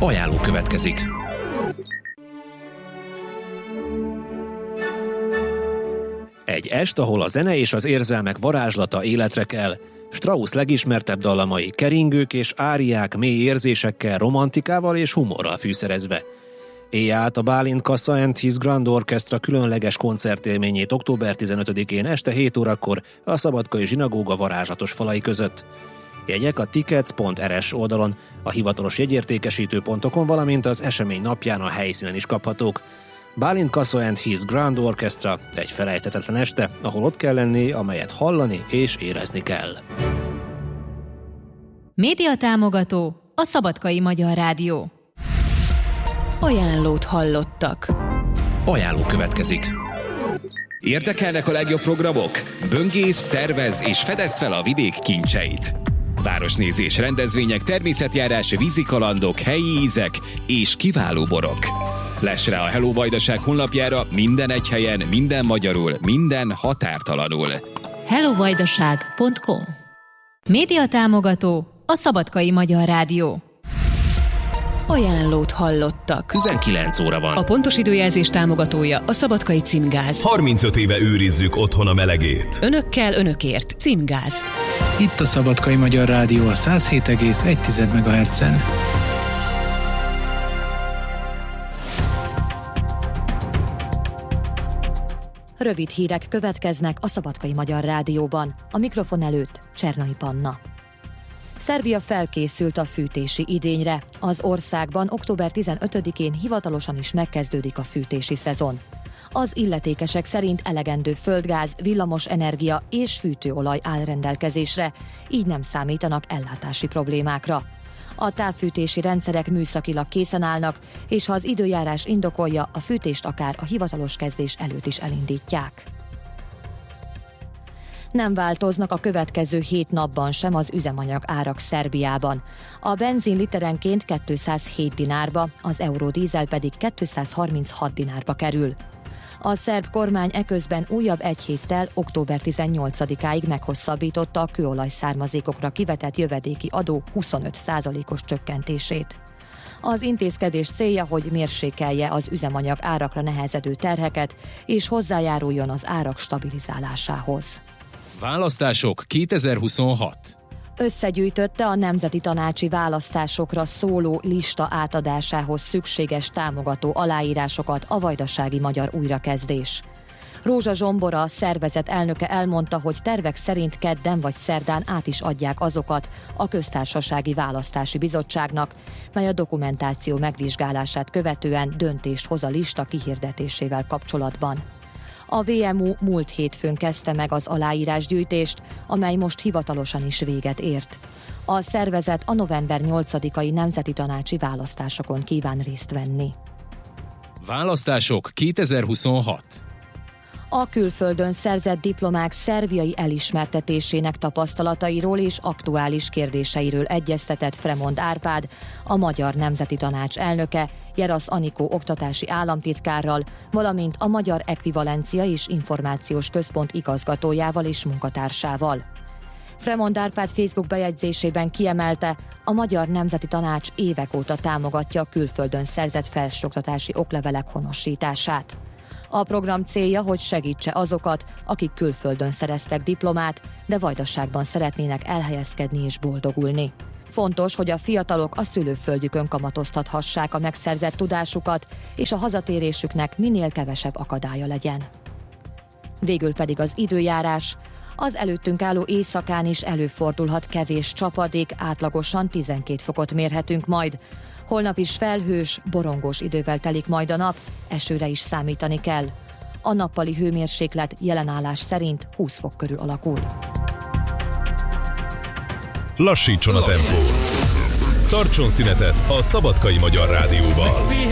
Ajánló következik. Egy est, ahol a zene és az érzelmek varázslata életre kell. Strauss legismertebb dallamai keringők és áriák mély érzésekkel, romantikával és humorral fűszerezve. Éjjel át a Bálint Kassa and His Grand Orchestra különleges koncertélményét október 15-én este 7 órakor a Szabadkai Zsinagóga varázslatos falai között. Jegyek a tickets.rs oldalon, a hivatalos jegyértékesítő pontokon, valamint az esemény napján a helyszínen is kaphatók. Bálint Kassa and His Grand Orchestra egy felejthetetlen este, ahol ott kell lenni, amelyet hallani és érezni kell. Média támogató a Szabadkai Magyar Rádió. Ajánlót hallottak. Ajánló következik. Érdekelnek a legjobb programok? Böngész, tervez és fedezd fel a vidék kincseit. Városnézés, rendezvények, természetjárás, vízikalandok, helyi ízek és kiváló borok. Less rá a Hello Vajdaság honlapjára minden egy helyen, minden magyarul, minden határtalanul. hellovajdaság.com. Média támogató a Szabadkai Magyar Rádió. Ajánlót hallottak. 19 óra van. A pontos időjelzés támogatója a Szabadkai Címgáz. 35 éve őrizzük otthon a melegét. Önökkel, önökért. Címgáz. Itt a Szabadkai Magyar Rádió a 107,1 MHz-en. Rövid hírek következnek a Szabadkai Magyar Rádióban. A mikrofon előtt Csernai Panna. Szerbia felkészült a fűtési idényre. Az országban október 15-én hivatalosan is megkezdődik a fűtési szezon. Az illetékesek szerint elegendő földgáz, villamos energia és fűtőolaj áll rendelkezésre, így nem számítanak ellátási problémákra. A távfűtési rendszerek műszakilag készen állnak, és ha az időjárás indokolja, a fűtést akár a hivatalos kezdés előtt is elindítják. Nem változnak a következő 7 napban sem az üzemanyag árak Szerbiában. A benzin literenként 207 dinárba, az eurodízel pedig 236 dinárba kerül. A szerb kormány eközben újabb egy héttel, október 18-áig meghosszabbította a kőolaj származékokra kivetett jövedéki adó 25%-os csökkentését. Az intézkedés célja, hogy mérsékelje az üzemanyag árakra nehezedő terheket, és hozzájáruljon az árak stabilizálásához. Választások 2026. Összegyűjtötte a nemzeti tanácsi választásokra szóló lista átadásához szükséges támogató aláírásokat a vajdasági magyar újrakezdés. Rózsa Zsombora, a szervezet elnöke elmondta, hogy tervek szerint kedden vagy szerdán át is adják azokat a Köztársasági Választási Bizottságnak, mely a dokumentáció megvizsgálását követően döntést hoz a lista kihirdetésével kapcsolatban. A VMU múlt hétfőn kezdte meg az aláírásgyűjtést, amely most hivatalosan is véget ért. A szervezet a november 8-ai nemzeti tanácsi választásokon kíván részt venni. Választások 2026. A külföldön szerzett diplomák szerbiai elismertetésének tapasztalatairól és aktuális kérdéseiről egyeztetett Fremond Árpád, a Magyar Nemzeti Tanács elnöke, Jerasz Anikó oktatási államtitkárral, valamint a Magyar Ekvivalencia és Információs Központ igazgatójával és munkatársával. Fremond Árpád Facebook bejegyzésében kiemelte, a Magyar Nemzeti Tanács évek óta támogatja a külföldön szerzett felsőoktatási oklevelek honosítását. A program célja, hogy segítse azokat, akik külföldön szereztek diplomát, de Vajdaságban szeretnének elhelyezkedni és boldogulni. Fontos, hogy a fiatalok a szülőföldjükön kamatoztathassák a megszerzett tudásukat, és a hazatérésüknek minél kevesebb akadálya legyen. Végül pedig az időjárás. Az előttünk álló éjszakán is előfordulhat kevés csapadék, átlagosan 12 fokot mérhetünk majd. Holnap is felhős, borongós idővel telik majd a nap, esőre is számítani kell. A nappali hőmérséklet jelenállás szerint 20 fok körül alakul. Lassítson a tempó. Tartson szünetet a Szabadkai Magyar Rádióval.